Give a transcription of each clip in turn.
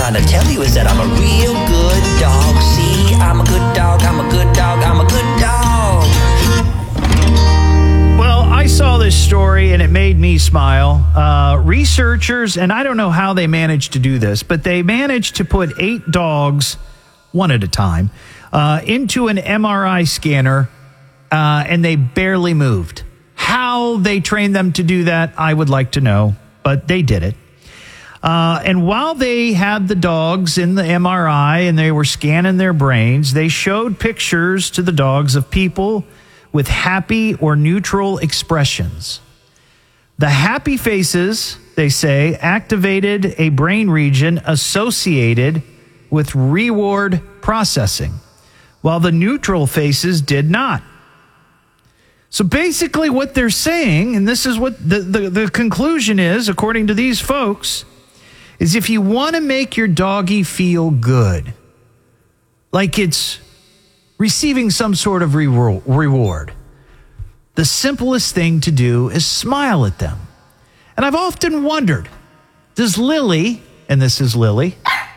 trying to tell you is that I'm a real good dog. See, I'm a good dog, I'm a good dog, I'm a good dog. Well, I saw this story and it made me smile. Researchers, and I don't know how they managed to do this, but they managed to put 8 dogs, one at a time, into an MRI scanner, and they barely moved. How they trained them to do that, I would like to know, but they did it. And while they had the dogs in the MRI and they were scanning their brains, they showed pictures to the dogs of people with happy or neutral expressions. The happy faces, they say, activated a brain region associated with reward processing, while the neutral faces did not. So basically what they're saying, and this is what the conclusion is, according to these folks, is if you want to make your doggy feel good, like it's receiving some sort of reward, the simplest thing to do is smile at them. And I've often wondered, does Lily, and this is Lily,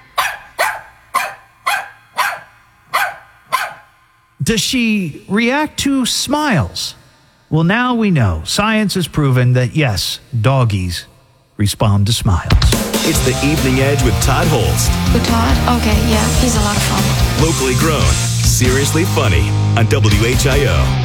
does she react to smiles? Well, now we know. Science has proven that, yes, doggies respond to smiles. It's the Evening Edge with Todd Holst. With Todd? Okay, yeah, he's a lot of fun. Locally grown, seriously funny on WHIO.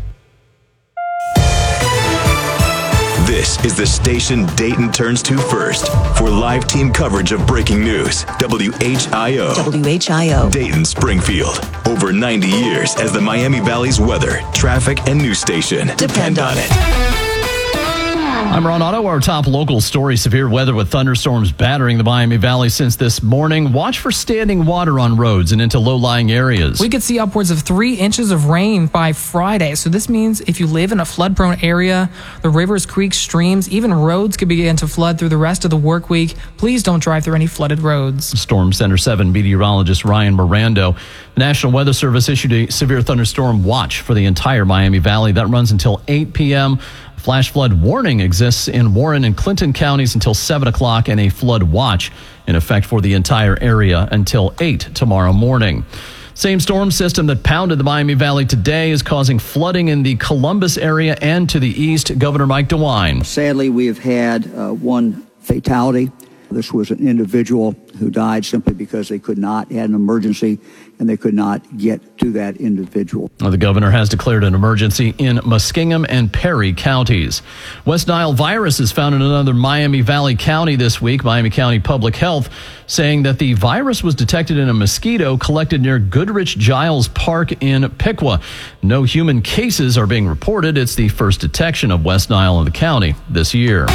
This is the station Dayton turns to first for live team coverage of breaking news. WHIO. WHIO. Dayton, Springfield. Over 90 years as the Miami Valley's weather, traffic, and news station. Depend on it. I'm Ron Otto. Our top local story, severe weather with thunderstorms battering the Miami Valley since this morning. Watch for standing water on roads and into low-lying areas. We could see upwards of 3 inches of rain by Friday. So this means if you live in a flood-prone area, the rivers, creeks, streams, even roads could begin to flood through the rest of the work week. Please don't drive through any flooded roads. Storm Center 7 meteorologist Ryan Mirando. The National Weather Service issued a severe thunderstorm watch for the entire Miami Valley. That runs until 8 p.m. Flash flood warning exists in Warren and Clinton counties until 7 o'clock, and a flood watch in effect for the entire area until 8 tomorrow morning. Same storm system that pounded the Miami Valley today is causing flooding in the Columbus area and to the east. Governor Mike DeWine. Sadly, we have had one fatality. This was an individual who died simply because they had an emergency, and they could not get to that individual. The governor has declared an emergency in Muskingum and Perry counties. West Nile virus is found in another Miami Valley county this week. Miami County Public Health saying that the virus was detected in a mosquito collected near Goodrich Giles Park in Piqua. No human cases are being reported. It's the first detection of West Nile in the county this year.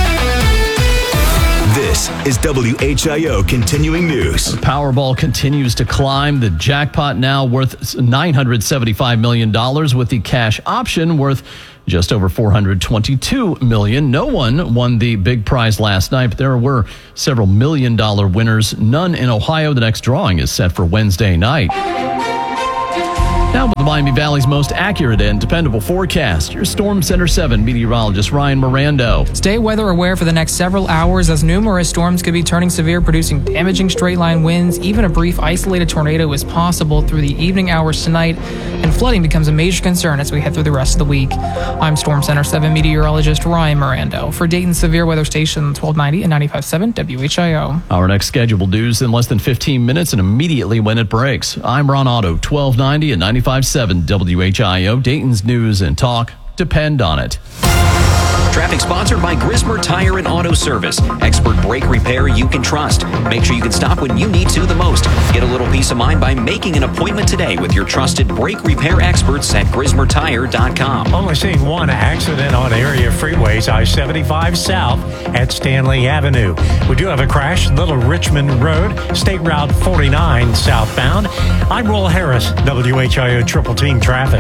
This is WHIO Continuing News. The Powerball continues to climb. The jackpot now worth $975 million, with the cash option worth just over $422 million. No one won the big prize last night, but there were several million-dollar winners. None in Ohio. The next drawing is set for Wednesday night. Now with the Miami Valley's most accurate and dependable forecast, your Storm Center 7 meteorologist Ryan Mirando. Stay weather aware for the next several hours as numerous storms could be turning severe, producing damaging straight-line winds. Even a brief isolated tornado is possible through the evening hours tonight, and flooding becomes a major concern as we head through the rest of the week. I'm Storm Center 7 meteorologist Ryan Mirando for Dayton Severe Weather Station 1290 and 95.7 WHIO. Our next scheduled news in less than 15 minutes and immediately when it breaks. I'm Ron Otto, 1290 and 95.7 WHIO, Dayton's news and talk. Depend on it. Traffic sponsored by Grismer Tire and Auto Service. Expert brake repair you can trust. Make sure you can stop when you need to the most. Get a little peace of mind by making an appointment today with your trusted brake repair experts at GrismerTire.com. Only seeing one accident on area freeways, I-75 south at Stanley Avenue. We do have a crash, Little Richmond Road, State Route 49 southbound. I'm Will Harris, WHIO Triple Team Traffic.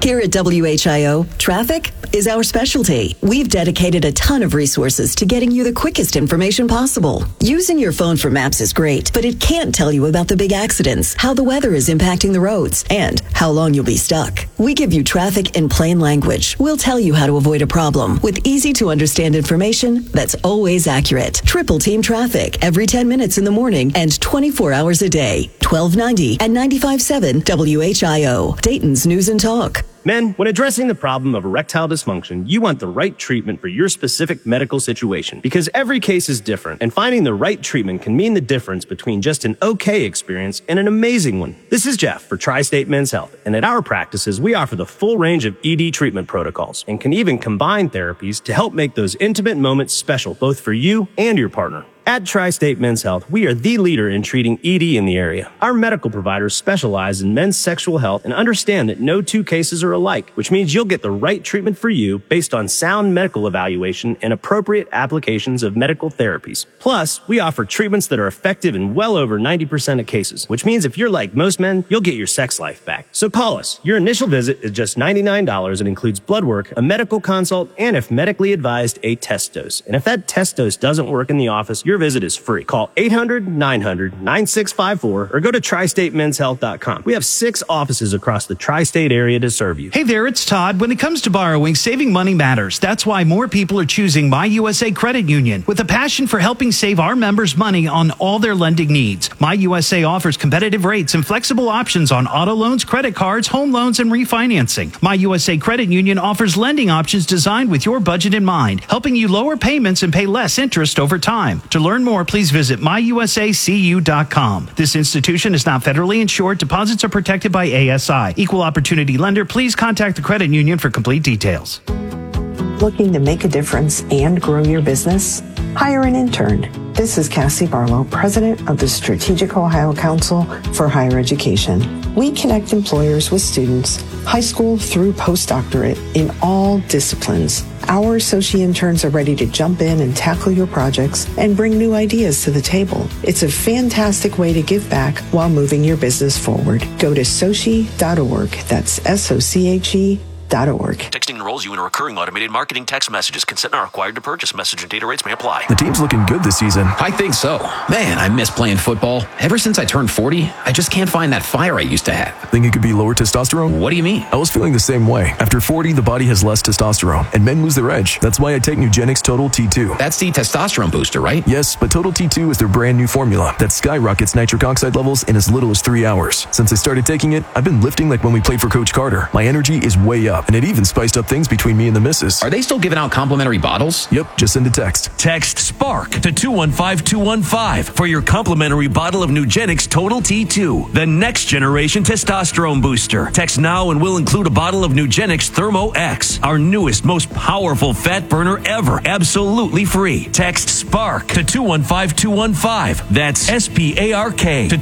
Here at WHIO, traffic is our specialty. We've dedicated a ton of resources to getting you the quickest information possible. Using your phone for maps is great, but it can't tell you about the big accidents, how the weather is impacting the roads, and how long you'll be stuck. We give you traffic in plain language. We'll tell you how to avoid a problem with easy-to-understand information that's always accurate. Triple Team Traffic every 10 minutes in the morning and 24 hours a day. 1290 and 95.7 WHIO, Dayton's News and Talk. Men, when addressing the problem of erectile dysfunction, you want the right treatment for your specific medical situation because every case is different, and finding the right treatment can mean the difference between just an okay experience and an amazing one. This is Jeff for Tri-State Men's Health, and at our practices, we offer the full range of ED treatment protocols and can even combine therapies to help make those intimate moments special both for you and your partner. At Tri-State Men's Health, we are the leader in treating ED in the area. Our medical providers specialize in men's sexual health and understand that no two cases are alike, which means you'll get the right treatment for you based on sound medical evaluation and appropriate applications of medical therapies. Plus, we offer treatments that are effective in well over 90% of cases, which means if you're like most men, you'll get your sex life back. So call us. Your initial visit is just $99 and includes blood work, a medical consult, and if medically advised, a test dose. And if that test dose doesn't work in the office, your visit is free. Call 800-900-9654 or go to tristatemenshealth.com. We have 6 offices across the tri-state area to serve you. Hey there, it's Todd. When it comes to borrowing, saving money matters. That's why more people are choosing My USA Credit Union. With a passion for helping save our members money on all their lending needs, My USA offers competitive rates and flexible options on auto loans, credit cards, home loans, and refinancing. My USA Credit Union offers lending options designed with your budget in mind, helping you lower payments and pay less interest over time. To learn more, please visit myusacu.com. This institution is not federally insured. Deposits are protected by ASI. Equal opportunity lender. Please contact the credit union for complete details. Looking to make a difference and grow your business? Hire an intern. This is Cassie Barlow, president of the Strategic Ohio Council for Higher Education. We connect employers with students, high school through postdoctorate, in all disciplines. Our associate interns are ready to jump in and tackle your projects and bring new ideas to the table. It's a fantastic way to give back while moving your business forward. Go to soche.org. That's SOCHE.org. Texting enrolls you in a recurring automated marketing text messages. Consent not required to purchase. Message and data rates may apply. The team's looking good this season. I think so. Man, I miss playing football. Ever since I turned 40, I just can't find that fire I used to have. Think it could be lower testosterone? What do you mean? I was feeling the same way. After 40, the body has less testosterone, and men lose their edge. That's why I take Nugenix Total T2. That's the testosterone booster, right? Yes, but Total T2 is their brand new formula that skyrockets nitric oxide levels in as little as 3 hours. Since I started taking it, I've been lifting like when we played for Coach Carter. My energy is way up, and it even spiced up things between me and the missus. Are they still giving out complimentary bottles? Yep, just send a text. Text SPARK to 215215 for your complimentary bottle of Nugenix Total T2, the next generation testosterone booster. Text now and we'll include a bottle of Nugenix Thermo X, our newest, most powerful fat burner ever, absolutely free. Text SPARK to 215215. That's SPARK to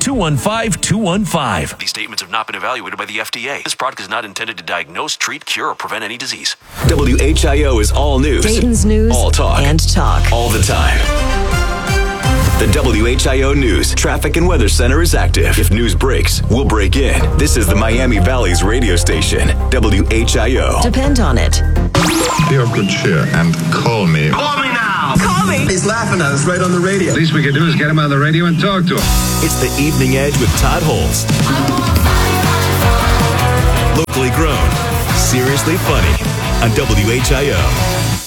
215215. These statements have not been evaluated by the FDA. This product is not intended to diagnose, treat, cure, or prevent any disease. WHIO is all news. Dayton's news all talk. And talk. All the time. The WHIO News Traffic and Weather Center is active. If news breaks, we'll break in. This is the Miami Valley's radio station, WHIO. Depend on it. Be of good cheer and call me. Call me now! Call me! He's laughing at us right on the radio. Least we can do is get him on the radio and talk to him. It's the Evening Edge with Todd Holmes. Locally grown, seriously funny on WHIO.